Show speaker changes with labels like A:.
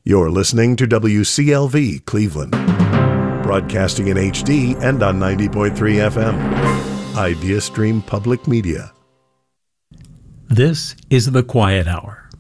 A: You're listening to WCLV Cleveland, broadcasting in HD and on 90.3 FM. Idea Stream Public Media.
B: This is The Quiet Hour